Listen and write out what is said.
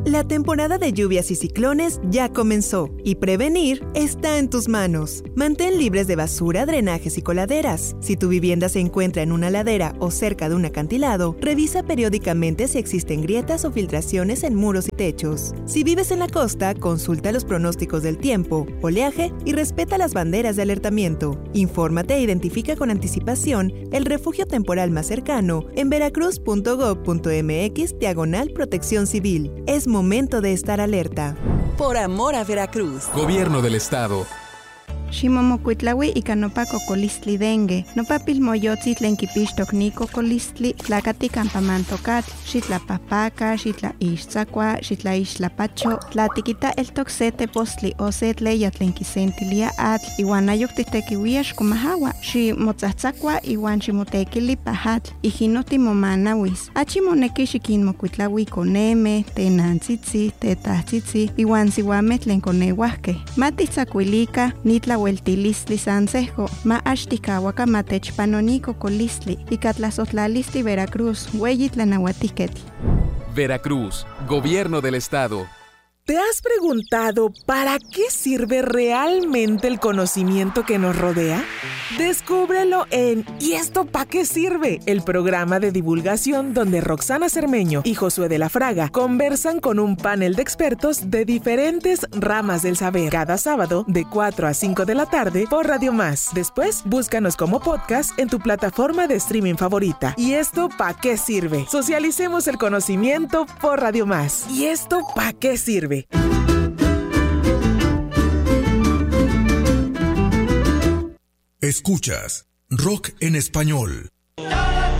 La temporada de lluvias y ciclones ya comenzó y prevenir está en tus manos. Mantén libres de basura, drenajes y coladeras. Si tu vivienda se encuentra en una ladera o cerca de un acantilado, revisa periódicamente si existen grietas o filtraciones en muros y techos. Si vives en la costa, consulta los pronósticos del tiempo, oleaje y respeta las banderas de alertamiento. Infórmate e identifica con anticipación el refugio temporal más cercano en veracruz.gov.mx/protección civil. Es momento de estar alerta. Por amor a Veracruz. Gobierno del Estado. Ximomocuitlaui ika nopa cocolistli dengue, nopa pilmoyotzi tlen kipixtok ni cocolistli, tlakati kampamantokat, xitlapahpaka, xitlaixtzakua, xitlaixtlapacho, tlatikita eltok se tepostli o se tleya tlen kisentilia atl, iwan ayok titekiuia xkomahawa, ximotzatzakua iwan ximotekili pahatl, ijino timomanawis. Achimoneki xikinmokuitlaui koneme, tenantzitzi, tetahtzitzi, iwan siuameh tlen koneuahkeh. Matitzakuilika, nitla Hueltilistli Sansejo, ma axtikawaka matechpanoniko colistli, ikatlazotlalistli Veracruz, Hueyitlanauatiketl. Veracruz, Gobierno del Estado. ¿Te has preguntado para qué sirve realmente el conocimiento que nos rodea? Descúbrelo en ¿Y esto para qué sirve? El programa de divulgación donde Roxana Cermeño y Josué de la Fraga conversan con un panel de expertos de diferentes ramas del saber. Cada sábado de 4 a 5 de la tarde por Radio Más. Después, búscanos como podcast en tu plataforma de streaming favorita. ¿Y esto para qué sirve? Socialicemos el conocimiento por Radio Más. ¿Y esto para qué sirve? Escuchas Rock en Español